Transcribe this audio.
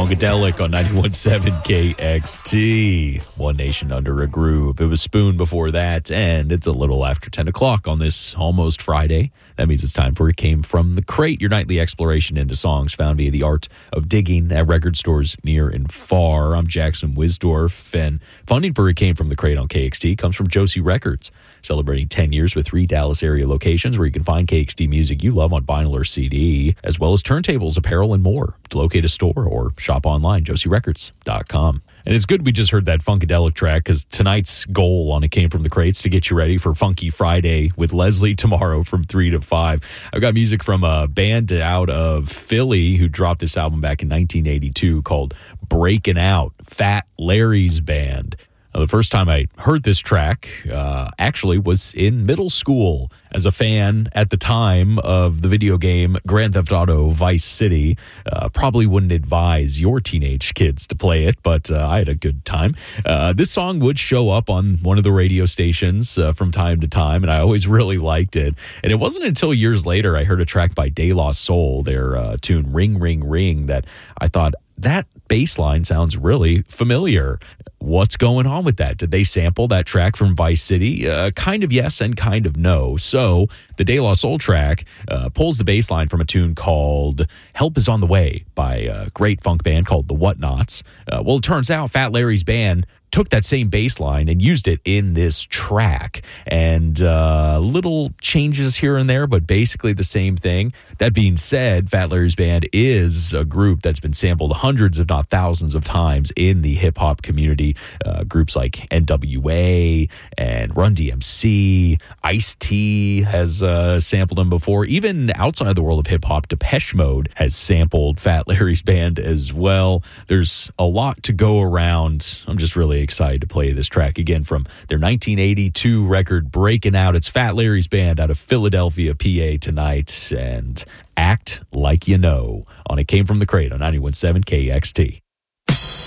Funkadelic on 91.7 KXT. One Nation Under a Groove. It was Spoon before that, and it's a little after 10 o'clock on this almost Friday. That means it's time for It Came From the Crate, your nightly exploration into songs found via the art of digging at record stores near and far. I'm Jackson Wisdorf, and funding for It Came From the Crate on KXT comes from Josie Records, celebrating 10 years with 3 Dallas area locations where you can find KXT music you love on vinyl or CD, as well as turntables, apparel, and more. To locate a store or shop online, josierecords.com. And it's good we just heard that Funkadelic track, because tonight's goal on It Came From the Crates to get you ready for Funky Friday with Leslie tomorrow from 3 to 5. I've got music from a band out of Philly who dropped this album back in 1982 called Breaking Out, Fat Larry's Band. The first time I heard this track actually was in middle school as a fan at the time of the video game Grand Theft Auto Vice City. Probably wouldn't advise your teenage kids to play it, but I had a good time. This song would show up on one of the radio stations from time to time, and I always really liked it. And it wasn't until years later I heard a track by De La Soul, their tune Ring, Ring, Ring, that I thought, that bass line sounds really familiar. What's going on with that? Did they sample that track from Vice City? Kind of yes and kind of no. So the De La Soul track pulls the bass line from a tune called Help Is On the Way by a great funk band called The Whatnots. Well, it turns out Fat Larry's band took that same bass line and used it in this track, and little changes here and there, but basically the same thing. That being said, Fat Larry's Band is a group that's been sampled hundreds, if not thousands of times in the hip-hop community. Groups like NWA and Run DMC, Ice-T has sampled them before. Even outside the world of hip-hop, Depeche Mode has sampled Fat Larry's Band as well. There's a lot to go around. I'm just really excited to play this track again from their 1982 record Breaking Out. It's Fat Larry's Band out of Philadelphia, PA tonight, and Act Like You Know on It Came From the Crate on 91.7 KXT.